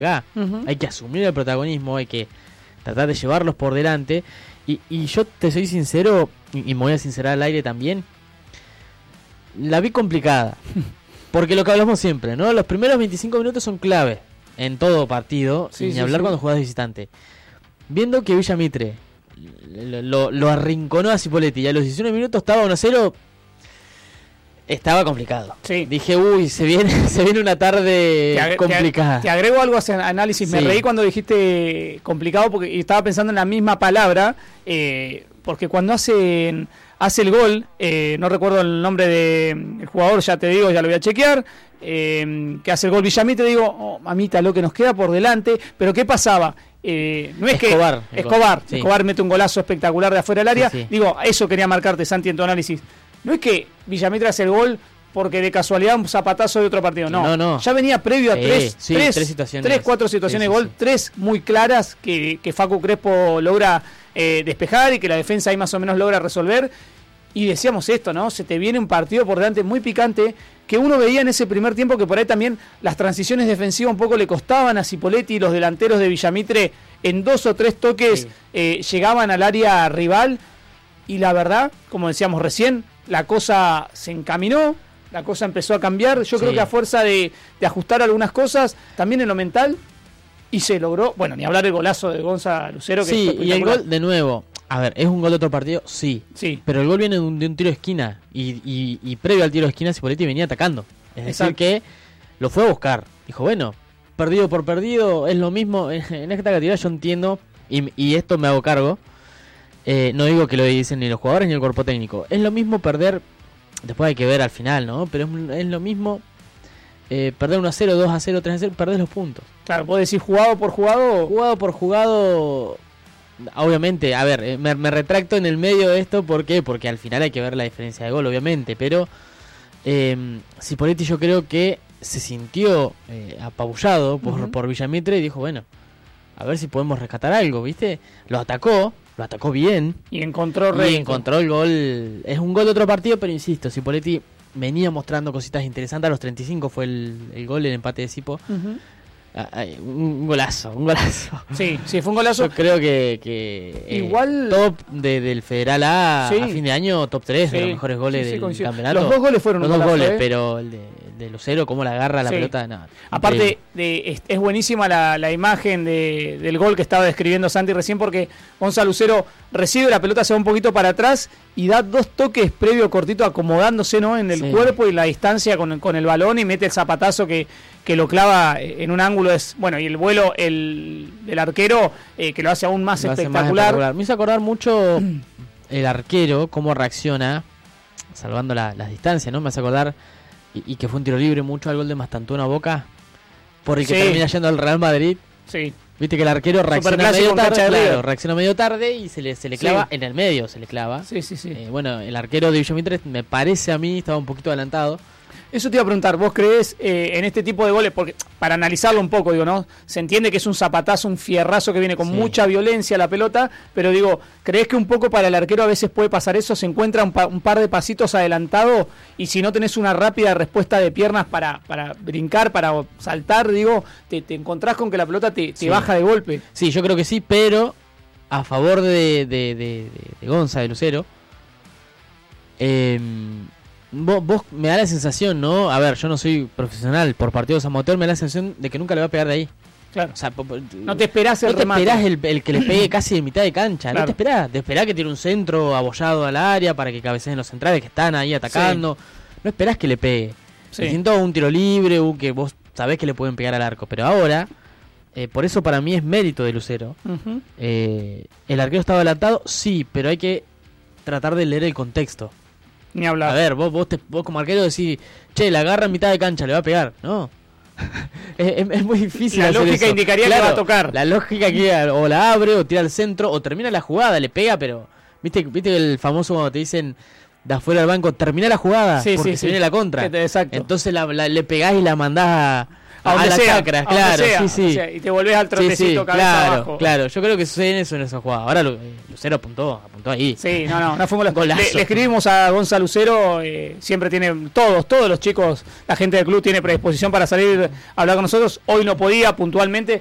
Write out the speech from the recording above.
Hay que asumir el protagonismo, hay que tratar de llevarlos por delante. Y yo te soy sincero, y me voy a sincerar al aire también, la vi complicada. Porque lo que hablamos siempre, ¿no? Los primeros 25 minutos son clave en todo partido, ni hablar cuando jugás de visitante. Viendo que Villa Mitre lo arrinconó a Cipoletti y a los 19 minutos estaba 1-0, estaba complicado. Sí. Dije, se viene una tarde complicada. Te agrego algo a ese análisis. Me reí cuando dijiste complicado porque estaba pensando en la misma palabra, porque cuando hace el gol, no recuerdo el nombre del jugador, ya te digo, ya lo voy a chequear, que hace el gol Villamitre, digo, mamita, lo que nos queda por delante, pero ¿qué pasaba? No es Escobar mete un golazo espectacular de afuera del área, digo, eso quería marcarte, Santi, en tu análisis. No es que Villamitre hace el gol porque de casualidad un zapatazo de otro partido, no. Ya venía previo a tres situaciones, 4 situaciones de gol, 3 muy claras que Facu Crespo logra despejar y que la defensa ahí más o menos logra resolver. Y decíamos esto, ¿no? Se te viene un partido por delante muy picante, que uno veía en ese primer tiempo que por ahí también las transiciones defensivas un poco le costaban a Cipoletti, y los delanteros de Villamitre en 2 o 3 toques llegaban al área rival, y la verdad, como decíamos recién, la cosa se encaminó, la cosa empezó a cambiar. Yo creo que a fuerza de ajustar algunas cosas, también en lo mental, y se logró, bueno, ni hablar del golazo de Gonza Lucero. Que y el gol, de nuevo, a ver, ¿es un gol de otro partido? Sí. Pero el gol viene de un tiro de esquina, y previo al tiro de esquina Cipoletti venía atacando. Es decir, que lo fue a buscar. Dijo, bueno, perdido por perdido, es lo mismo. En esta categoría yo entiendo, y esto me hago cargo, no digo que lo dicen ni los jugadores ni el cuerpo técnico. Es lo mismo perder, después hay que ver al final, ¿no? Pero es lo mismo perder 1-0, 2-0, 3-0, perdés los puntos. Claro, ¿puedo decir jugado por jugado? Jugado por jugado, obviamente, a ver, me retracto en el medio de esto, ¿por qué? Porque al final hay que ver la diferencia de gol, obviamente, pero Cipoletti yo creo que se sintió apabullado por Villamitre y dijo, bueno, a ver si podemos rescatar algo, ¿viste? Lo atacó bien. Y encontró el gol. Es un gol de otro partido, pero insisto, Cipoletti venía mostrando cositas interesantes. A los 35 fue el gol, el empate de Cipo. Un golazo. Sí, fue un golazo. Yo creo que igual top del Federal A a fin de año, top 3 de los mejores goles del campeonato. Los 2 goles fueron los 2 goles, pero el de Lucero, cómo la agarra la pelota, nada. Aparte, es buenísima la imagen del gol que estaba describiendo Santi recién, porque Gonzalo Lucero recibe la pelota, se va un poquito para atrás y da 2 toques previo cortito, acomodándose, ¿no?, en el cuerpo y la distancia con el balón, y mete el zapatazo que lo clava en un ángulo. Y el vuelo del arquero, que lo hace aún más espectacular. Me hizo acordar mucho el arquero, cómo reacciona salvando las distancias, ¿no? Me hace acordar, y que fue un tiro libre mucho, al gol de Mastantuono a Boca, por el que termina yendo al Real Madrid. Sí. Viste que el arquero reacciona medio tarde y se le clava en el medio, se le clava. Sí. Bueno, el arquero de Villamitre, me parece a mí, estaba un poquito adelantado. Eso te iba a preguntar, ¿vos creés en este tipo de goles? Porque para analizarlo un poco, digo, ¿no? Se entiende que es un zapatazo, un fierrazo que viene con mucha violencia a la pelota, pero digo, ¿creés que un poco para el arquero a veces puede pasar eso? Se encuentra un par de pasitos adelantado, y si no tenés una rápida respuesta de piernas para brincar, para saltar, digo, te encontrás con que la pelota te baja de golpe. Sí, yo creo que sí, pero a favor de Gonza, de Lucero, Vos me da la sensación, ¿no? A ver, yo no soy profesional por partidos amateur, me da la sensación de que nunca le va a pegar de ahí. Claro. O sea, no te esperás el remate. No te esperás el que le pegue casi de mitad de cancha. Claro. No te esperás. Te esperás que tire un centro abollado al área para que cabeceen los centrales que están ahí atacando. No esperás que le pegue. Me siento un tiro libre, que vos sabés que le pueden pegar al arco. Pero ahora, por eso para mí es mérito de Lucero. El arquero estaba adelantado, sí, pero hay que tratar de leer el contexto. Ni hablar. A ver, vos como arquero decís, che, la agarra en mitad de cancha, le va a pegar. No. es muy difícil. La lógica indicaría que va a tocar. La lógica que o la abre, o tira al centro, o termina la jugada, le pega, pero. ¿Viste el famoso cuando te dicen de afuera del banco, termina la jugada? Porque se viene la contra. Exacto. Entonces le pegás y la mandás a donde la sea, chacra, claro, sea, sí. O sea, y te volvés al trotecito cabeza claro, abajo. Claro, yo creo que sucede eso en esa jugada. Ahora Lucero apuntó ahí. Sí, no fue un golazo. Le escribimos a Gonzalo Lucero, siempre tiene, todos los chicos, la gente del club tiene predisposición para salir a hablar con nosotros. Hoy no podía puntualmente,